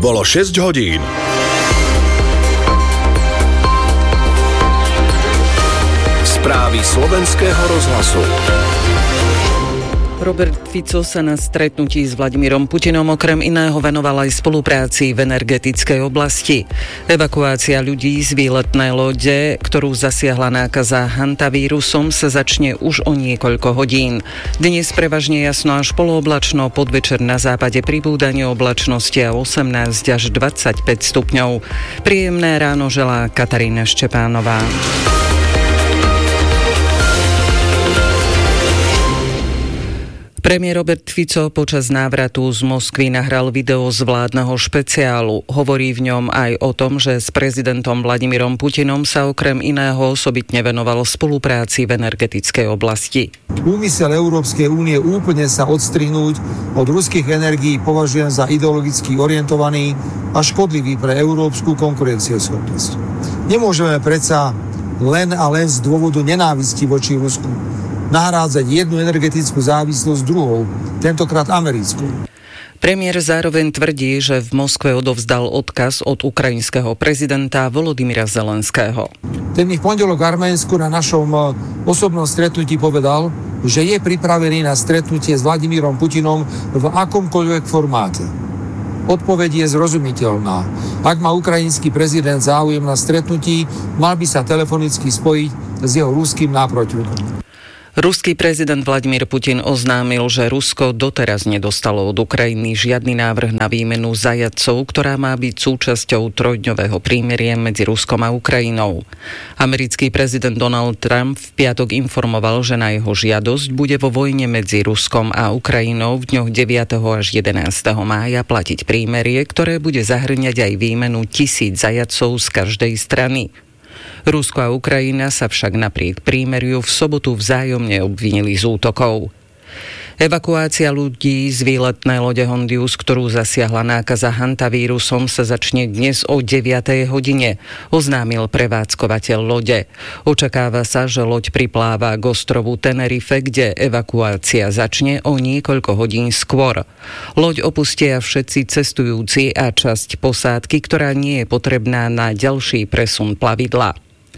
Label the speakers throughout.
Speaker 1: Bolo 6 hodín. Správy slovenského rozhlasu.
Speaker 2: Robert Fico sa na stretnutí s Vladimírom Putinom okrem iného venoval aj spolupráci v energetickej oblasti. Evakuácia ľudí z výletnej lode, ktorú zasiahla nákaza hantavírusom, sa začne už o niekoľko hodín. Dnes prevažne jasno až polooblačno, podvečer na západe pribúdanie oblačnosti a 18 až 25 stupňov. Príjemné ráno želá Katarína Štepánová. Premiér Robert Fico počas návratu z Moskvy nahral video z vládneho špeciálu. Hovorí v ňom aj o tom, že s prezidentom Vladimírom Putinom sa okrem iného osobitne venoval spolupráci v energetickej oblasti.
Speaker 3: Úmysel Európskej únie úplne sa odstrihnúť od ruských energií považujem za ideologicky orientovaný a škodlivý pre európsku konkurencieschopnosť. Nemôžeme predsa len z dôvodu nenávisti voči Rusku nahrádzať jednu energetickú závislosť druhou, tentokrát americkú.
Speaker 2: Premiér zároveň tvrdí, že v Moskve odovzdal odkaz od ukrajinského prezidenta Volodymyra Zelenského.
Speaker 3: Ten mi v pondelok v Arménsku na našom osobnom stretnutí povedal, že je pripravený na stretnutie s Vladimírom Putinom v akomkoľvek formáte. Odpoveď je zrozumiteľná. Ak má ukrajinský prezident záujem na stretnutí, mal by sa telefonicky spojiť s jeho ruským náprotivkom.
Speaker 2: Ruský prezident Vladimír Putin oznámil, že Rusko doteraz nedostalo od Ukrajiny žiadny návrh na výmenu zajatcov, ktorá má byť súčasťou trojdňového prímeria medzi Ruskom a Ukrajinou. Americký prezident Donald Trump v piatok informoval, že na jeho žiadosť bude vo vojne medzi Ruskom a Ukrajinou v dňoch 9. až 11. mája platiť prímerie, ktoré bude zahŕňať aj výmenu 1000 zajatcov z každej strany. Rusko a Ukrajina sa však napriek prímeriu v sobotu vzájomne obvinili z útokov. Evakuácia ľudí z výletnej lode Hondius, ktorú zasiahla nákaza hantavírusom, sa začne dnes o 9. hodine, oznámil prevádzkovateľ lode. Očakáva sa, že loď pripláva k ostrovu Tenerife, kde evakuácia začne o niekoľko hodín skôr. Loď opustia všetci cestujúci a časť posádky, ktorá nie je potrebná na ďalší presun plavidla.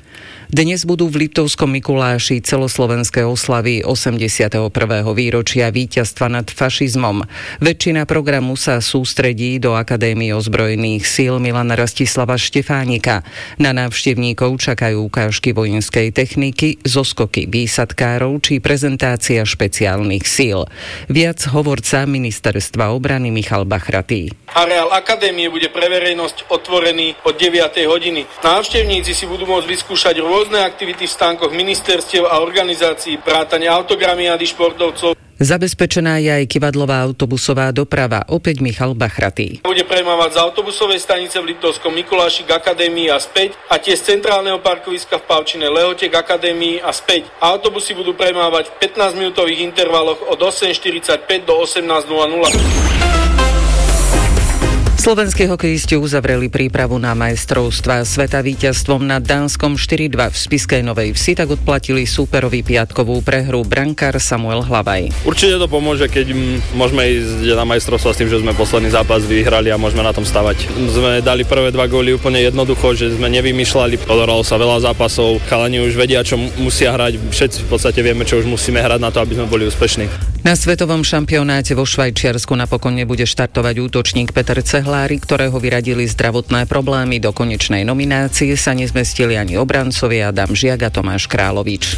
Speaker 2: Dnes budú v Liptovskom Mikuláši celoslovenské oslavy 81. výročia víťazstva nad fašizmom. Väčšina programu sa sústredí do Akadémie ozbrojených síl Milana Rastislava Štefánika. Na návštevníkov čakajú ukážky vojenskej techniky, zoskoky výsadkárov či prezentácia špeciálnych síl. Viac hovorca ministerstva obrany Michal Bachratý.
Speaker 4: Areál Akadémie bude pre verejnosť otvorený od 9. hodiny. Návštevníci si budú môcť vyskúšať rôzne aktivity v stánkoch ministerstiev a organizácií, vrátane autogramiády športovcov.
Speaker 2: Zabezpečená je aj kivadlová autobusová doprava, opäť Michal Bachratý.
Speaker 4: Bude premávať z autobusovej stanice v Liptovskom Mikuláši k Akadémii a späť a tie z centrálneho parkoviska v Pavčinej Lehote k Akadémii a späť. Autobusy budú premávať v 15-minútových intervaloch od 8:45 do 18:00.
Speaker 2: Slovenskí hokejisti uzavreli prípravu na majstrovstvá sveta víťazstvom nad Dánskom 4-2 v Spišskej Novej Vsi, tak odplatili súperovi piatkovú prehru brankár Samuel Hlavaj.
Speaker 5: Určite to pomôže, keď môžeme ísť na majstrovstvá s tým, že sme posledný zápas vyhrali a môžeme na tom stavať. Sme dali prvé 2 góly úplne jednoducho, že sme nevymýšľali, odohralo sa veľa zápasov, chalani už vedia, čo musia hrať, všetci v podstate vieme, čo už musíme hrať na to, aby sme boli úspešní.
Speaker 2: Na svetovom šampionáte vo Švajčiarsku napokon nebude štartovať útočník Peter Cehlári, ktorého vyradili zdravotné problémy. Do konečnej nominácie sa nezmestili ani obrancovia Adam Žiak a Tomáš Královič.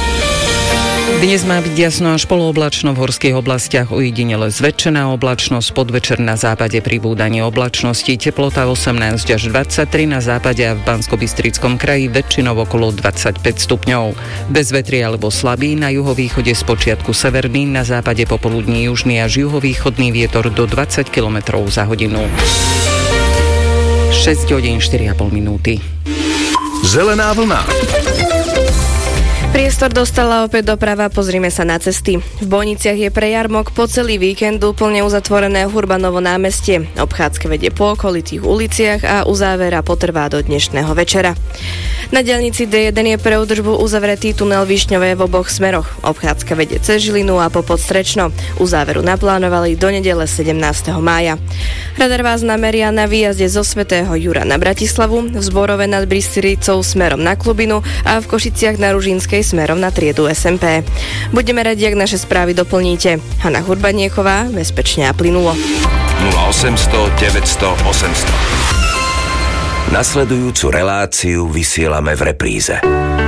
Speaker 2: Dnes má byť jasno až polooblačno, v horských oblastiach ojedinele zväčšená oblačnosť, podvečer na západe pribúdanie oblačnosti, teplota 18 až 23, na západe a v Banskobystrickom kraji väčšinou okolo 25 stupňov. Bez vetria alebo slabý, na juhovýchode spočiatku severný, na západe popoludní južný až juhovýchodný vietor do 20 km za hodinu. 6 hodín 4,5 minúty.
Speaker 1: Zelená vlna.
Speaker 6: Priestor dostala opäť doprava, pozrime sa na cesty. V Bojniciach je pre jarmok po celý víkend úplne uzatvorené Hurbanovo námestie. Obchádzka vedie po okolitých uliciach a uzávera potrvá do dnešného večera. Na diaľnici D1 je pre údržbu uzavretý tunel Višňové v oboch smeroch. Obchádzka vedie cez Žilinu a po Podstrečno. Uzáveru naplánovali do nedele 17. mája. Radar vás nameria na výjazde zo Svätého Jura na Bratislavu, v Zborove nad Bystricou smerom na Klubinu a v Košiciach na Ružinskej smerom na triedu SMP. Budeme radi, ak naše správy doplníte. Hana Hurbanieková, bezpečne a plynulo.
Speaker 1: 0800 900 800. Nasledujúcu reláciu vysielame v repríze.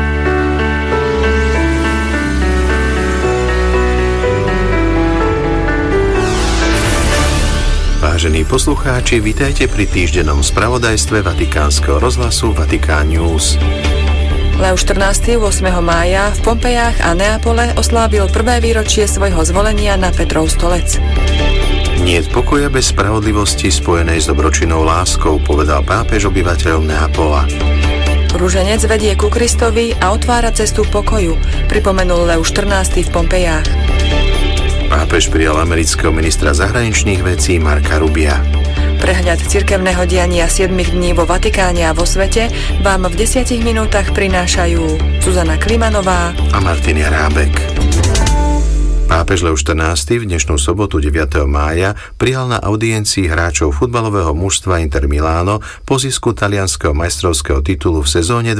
Speaker 7: Vážení poslucháči, vitajte pri týždennom spravodajstve Vatikánskeho rozhlasu Vatikán News.
Speaker 8: Leo 14. 8. mája v Pompejách a Neapole oslávil prvé výročie svojho zvolenia na Petrov stolec.
Speaker 7: Niet pokoja bez spravodlivosti spojenej s dobročinnou láskou, povedal pápež obyvateľom Neapola.
Speaker 8: Ruženec vedie ku Kristovi a otvára cestu pokoju, pripomenul Leo 14. v Pompejách.
Speaker 7: Pápež prijal amerického ministra zahraničných vecí Marca Rubia.
Speaker 8: Prehľad cirkevného diania 7 dní vo Vatikáne a vo svete vám v 10 minútach prinášajú Zuzana Klimanová
Speaker 7: a Martin Jarábek. Pápež Leo 14. v dnešnú sobotu 9. mája prijal na audiencii hráčov futbalového mužstva Inter Miláno po zisku talianskeho majstrovského titulu v sezóne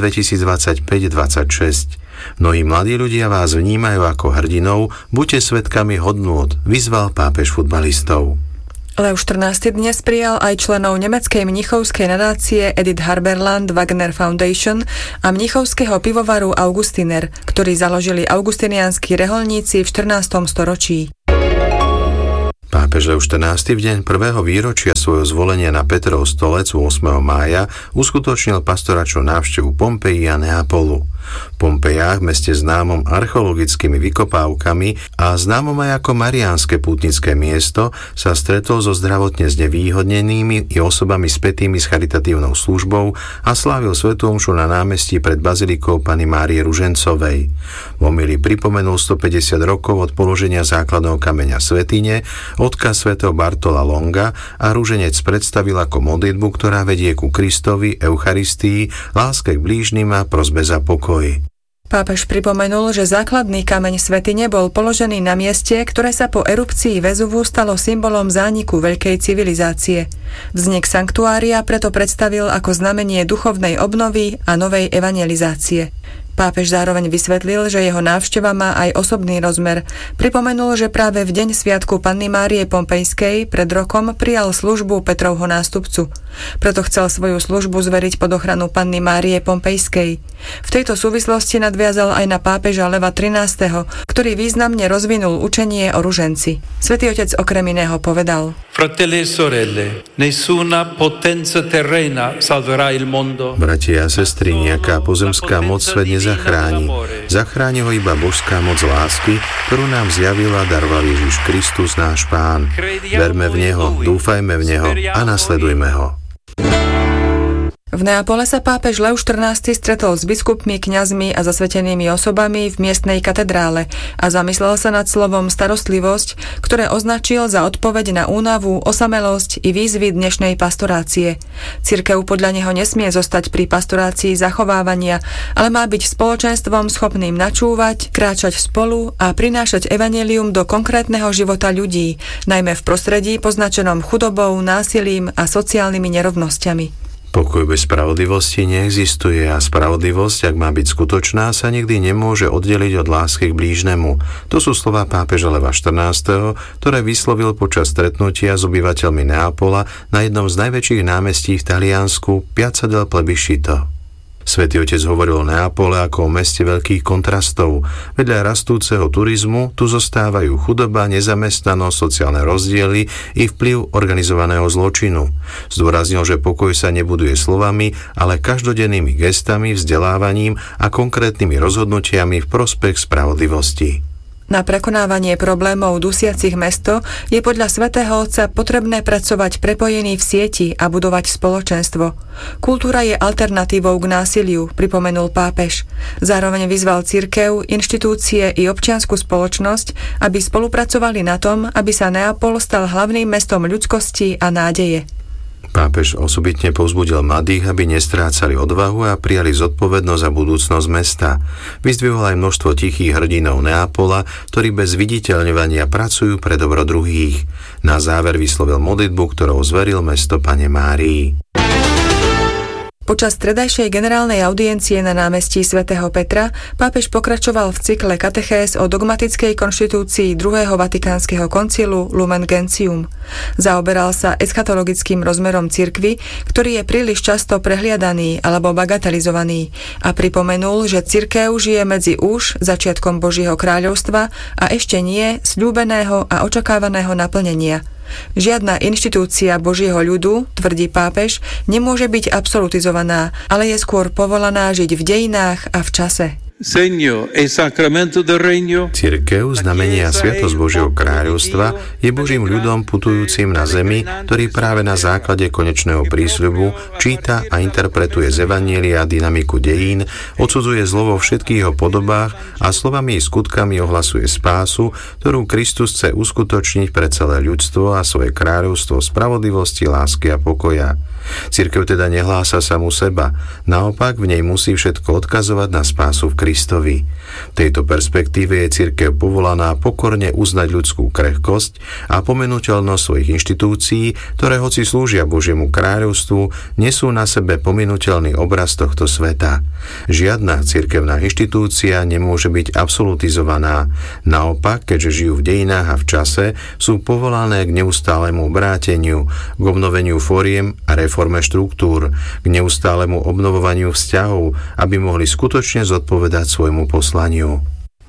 Speaker 7: 2025-26. Mnohí mladí ľudia vás vnímajú ako hrdinov, buďte svedkami hodnôt, vyzval pápež futbalistov.
Speaker 8: Leo 14. dnes prijal aj členov nemeckej mnichovskej nadácie Edith Harberland Wagner Foundation a mnichovského pivovaru Augustiner, ktorí založili augustinianskí reholníci v 14. storočí.
Speaker 7: Pápež Leo 14. v deň prvého výročia svojho zvolenia na Petrov stolec 8. mája uskutočnil pastoračnú návštevu Pompeji a Neapolu. V Pompejách, meste známom archeologickými vykopávkami a známom aj ako mariánske pútnické miesto, sa stretol so zdravotne znevýhodnenými i osobami spätými s charitatívnou službou a slávil svätú omšu na námestí pred bazilikou Panny Márie Ružencovej. V homílii pripomenul 150 rokov od položenia základného kameňa svätyne, odkaz svätého Bartola Longa a ruženec predstavil ako modlitbu, ktorá vedie ku Kristovi, Eucharistii, láske k blížnym a prosbe za pokoj.
Speaker 8: Pápež pripomenul, že základný kameň svätyne bol položený na mieste, ktoré sa po erupcii Vezuvu stalo symbolom zániku veľkej civilizácie. Vznik sanktuária preto predstavil ako znamenie duchovnej obnovy a novej evangelizácie. Pápež zároveň vysvetlil, že jeho návšteva má aj osobný rozmer. Pripomenul, že práve v deň sviatku Panny Márie Pompejskej pred rokom prijal službu Petrovho nástupcu. Preto chcel svoju službu zveriť pod ochranu Panny Márie Pompejskej. V tejto súvislosti nadviazal aj na pápeža Leva XIII., ktorý významne rozvinul učenie o ruženci. Svätý Otec okrem iného povedal:
Speaker 9: Fratelli e sorelle, nessuna potenza terrena salverà il mondo.
Speaker 7: Bratia a sestry, nejaká pozemská moc svet nezachráni. Zachráni ho iba božská moc lásky, ktorú nám zjavil a daroval Ježiš Kristus, náš Pán. Verme v Neho, dúfajme v Neho a nasledujme ho.
Speaker 8: V Neapole sa pápež Leo XIV stretol s biskupmi, kňazmi a zasvetenými osobami v miestnej katedrále a zamyslel sa nad slovom starostlivosť, ktoré označil za odpoveď na únavu, osamelosť i výzvy dnešnej pastorácie. Cirkev podľa neho nesmie zostať pri pastorácii zachovávania, ale má byť spoločenstvom schopným načúvať, kráčať spolu a prinášať evanjelium do konkrétneho života ľudí, najmä v prostredí poznačenom chudobou, násilím a sociálnymi nerovnosťami.
Speaker 7: Pokoj bez spravodlivosti neexistuje a spravodlivosť, ak má byť skutočná, sa nikdy nemôže oddeliť od lásky k blížnemu. To sú slová pápeža Leva XIV., ktoré vyslovil počas stretnutia s obyvateľmi Neapola na jednom z najväčších námestí v Taliansku, Piazza del Plebiscito. Svätý Otec hovoril o Neapole ako o meste veľkých kontrastov. Vedľa rastúceho turizmu tu zostávajú chudoba, nezamestnanosť, sociálne rozdiely i vplyv organizovaného zločinu. Zdôraznil, že pokoj sa nebuduje slovami, ale každodennými gestami, vzdelávaním a konkrétnymi rozhodnutiami v prospech spravodlivosti.
Speaker 8: Na prekonávanie problémov dusiacich mesto je podľa svätého Otca potrebné pracovať prepojený v sieti a budovať spoločenstvo. Kultúra je alternatívou k násiliu, pripomenul pápež. Zároveň vyzval cirkev, inštitúcie i občiansku spoločnosť, aby spolupracovali na tom, aby sa Neapol stal hlavným mestom ľudskosti a nádeje.
Speaker 7: Pápež osobitne povzbudil mladých, aby nestrácali odvahu a prijali zodpovednosť za budúcnosť mesta. Vyzdvihol aj množstvo tichých hrdinov Neapola, ktorí bez viditeľňovania pracujú pre dobro druhých. Na záver vyslovil modlitbu, ktorou zveril mesto Panne Márii.
Speaker 8: Počas stredajšej generálnej audiencie na námestí svätého Petra pápež pokračoval v cykle katechéz o dogmatickej konštitúcii druhého vatikánskeho koncilu Lumen Gentium. Zaoberal sa eschatologickým rozmerom cirkvi, ktorý je príliš často prehliadaný alebo bagatelizovaný, a pripomenul, že cirkev žije medzi už začiatkom Božieho kráľovstva a ešte nie sľúbeného a očakávaného naplnenia. Žiadna inštitúcia Božieho ľudu, tvrdí pápež, nemôže byť absolutizovaná, ale je skôr povolaná žiť v dejinách a v čase.
Speaker 7: Cirkev, znamenie a sviatosť Božieho kráľovstva, je Božím ľudom putujúcim na zemi, ktorý práve na základe konečného prísľubu číta a interpretuje z Evanjelia dynamiku dejín, odsudzuje zlo vo všetkých jeho podobách a slovami i skutkami ohlasuje spásu, ktorú Kristus chce uskutočniť pre celé ľudstvo a svoje kráľovstvo spravodlivosti, lásky a pokoja. Cirkev teda nehlása samú seba, naopak v nej musí všetko odkazovať na spásu v Kristovi. V tejto perspektíve je cirkev povolaná pokorne uznať ľudskú krehkosť a pominuteľnosť svojich inštitúcií, ktoré hoci slúžia Božiemu kráľovstvu, nesú na sebe pominuteľný obraz tohto sveta. Žiadna cirkevná inštitúcia nemôže byť absolutizovaná. Naopak, keďže žijú v dejinách a v čase, sú povolané k neustálemu obráteniu, k obnoveniu fóriem a reforme štruktúr, k neustálemu obnovovaniu vzťahov, aby mohli skutočne zodpovedať svojmu poslaniu.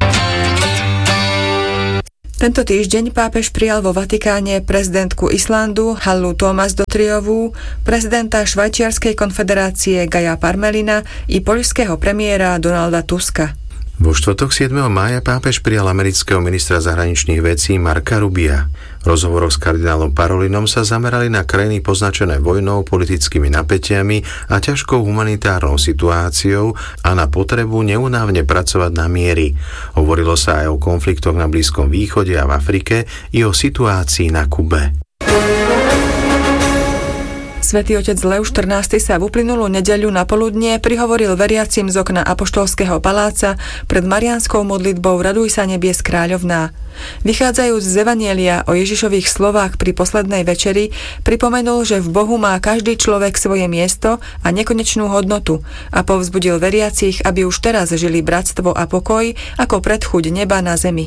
Speaker 8: Tento týždeň pápež prijal vo Vatikáne prezidentku Islandu Hallu Thomsdottirovú, prezidenta Švajčiarskej konfederácie Gaja Parmelina i poľského premiéra Donalda Tuska.
Speaker 7: Vo štvrtok 7. mája pápež prijal amerického ministra zahraničných vecí Marca Rubia. V rozhovoroch s kardinálom Parolinom sa zamerali na krajiny poznačené vojnou, politickými napätiami a ťažkou humanitárnou situáciou a na potrebu neunávne pracovať na miery. Hovorilo sa aj o konfliktoch na Blízkom východe a v Afrike i o situácii na Kube.
Speaker 8: Svätý otec Leus XIV sa v uplynulú nedeľu na poludnie prihovoril veriacim z okna Apoštolského paláca pred mariánskou modlitbou Raduj sa nebies kráľovná. Vychádzajúc z Evanjelia o Ježišových slovách pri poslednej večeri, pripomenul, že v Bohu má každý človek svoje miesto a nekonečnú hodnotu a povzbudil veriacich, aby už teraz žili bratstvo a pokoj ako predchuť neba na zemi.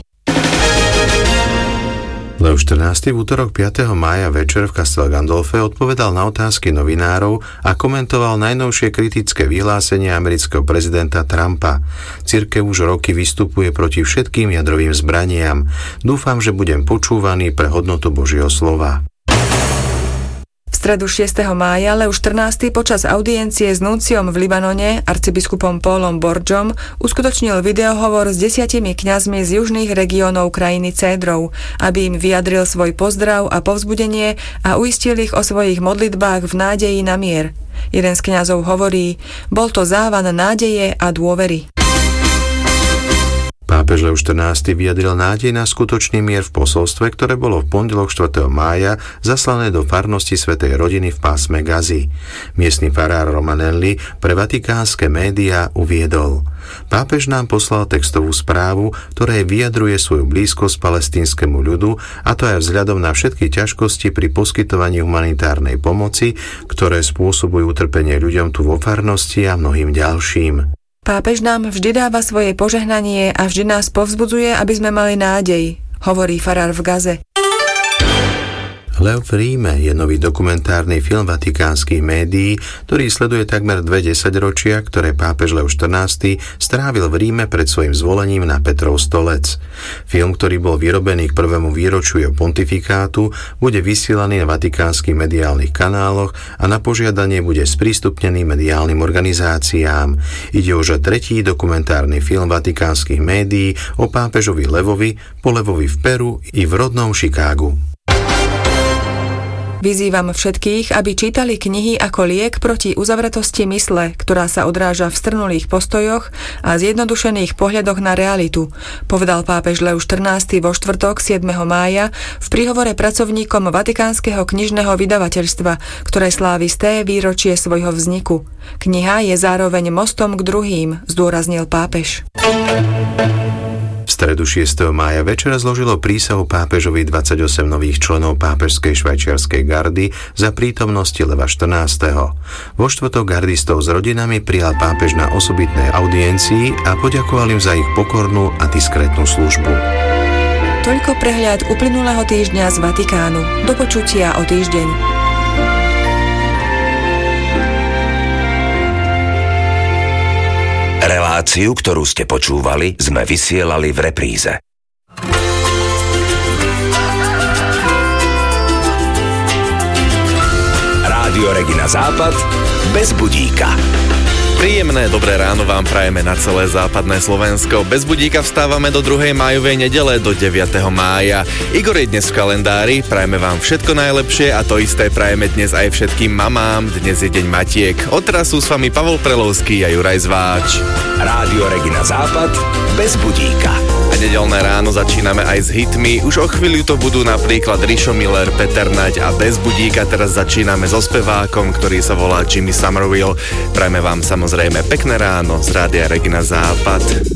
Speaker 7: Leus XIV v útorok 5. mája večer v Castel Gandolfe odpovedal na otázky novinárov a komentoval najnovšie kritické vyhlásenie amerického prezidenta Trumpa. Cirkev už roky vystupuje proti všetkým jadrovým zbraniam. Dúfam, že budem počúvaný pre hodnotu Božieho slova.
Speaker 8: V stredu 6. mája Leus XIV počas audiencie s nunciom v Libanone, arcibiskupom Paulom Borgom, uskutočnil videohovor s 10 kňazmi z južných regiónov krajiny Cédrov, aby im vyjadril svoj pozdrav a povzbudenie a uistil ich o svojich modlitbách v nádeji na mier. Jeden z kňazov hovorí: bol to závan nádeje a dôvery.
Speaker 7: Pápež Leus XIV vyjadril nádej na skutočný mier v posolstve, ktoré bolo v pondelok 4. mája zaslané do farnosti Svätej rodiny v pásme Gazy. Miestny farár Romanelli pre vatikánske médiá uviedol: pápež nám poslal textovú správu, ktoré vyjadruje svoju blízkosť palestínskemu ľudu, a to aj vzhľadom na všetky ťažkosti pri poskytovaní humanitárnej pomoci, ktoré spôsobujú utrpenie ľuďom tu vo farnosti a mnohým ďalším.
Speaker 8: Pápež nám vždy dáva svoje požehnanie a vždy nás povzbudzuje, aby sme mali nádej, hovorí farár v Gaze.
Speaker 7: Lev v Ríme je nový dokumentárny film vatikánskych médií, ktorý sleduje takmer 2 desaťročia, ktoré pápež Lev XIV strávil v Ríme pred svojim zvolením na Petrov stolec. Film, ktorý bol vyrobený k 1. výročiu jeho pontifikátu, bude vysielaný na vatikánskych mediálnych kanáloch a na požiadanie bude sprístupnený mediálnym organizáciám. Ide už o 3. dokumentárny film vatikánskych médií o pápežovi Levovi, po Levovi v Peru i v rodnom Chicagu.
Speaker 8: Vyzývam všetkých, aby čítali knihy ako liek proti uzavretosti mysle, ktorá sa odráža v strnulých postojoch a zjednodušených pohľadoch na realitu, povedal pápež Lev XIV vo štvrtok 7. mája v príhovore pracovníkom Vatikánskeho knižného vydavateľstva, ktoré slávi 100. výročie svojho vzniku. Kniha je zároveň mostom k druhým, zdôraznil pápež.
Speaker 7: V stredu 6. mája večer zložilo prísahu pápežovi 28 nových členov pápežskej švajčiarskej gardy za prítomnosti Leva XIV. Vo štvrtok gardistov s rodinami prijal pápež na osobitnej audiencii a poďakoval im za ich pokornú a diskrétnu službu.
Speaker 8: Toľko prehľad uplynulého týždňa z Vatikánu. Do počutia o týždeň.
Speaker 1: Reláciu, ktorú ste počúvali, sme vysielali v repríze. Rádio Regina Západ bez budíka.
Speaker 10: Príjemné dobré ráno vám prajeme na celé západné Slovensko. Bez budíka vstávame do 2. májovej nedele do 9. mája. Igor je dnes v kalendári, prajeme vám všetko najlepšie a to isté prajeme dnes aj všetkým mamám. Dnes je deň matiek. Od teraz sú s vami Pavol Prelovský a Juraj Zváč.
Speaker 1: Rádio Regina Západ bez budíka.
Speaker 10: A nedeľné ráno začíname aj s hitmi. Už o chvíľu to budú napríklad Rišo Miller, Peter Naď a bez budíka teraz začíname so spevákom, ktorý sa volá Jimmy Somerville. Prajeme vám samozrejme pekné ráno z Rádia Regina Západ.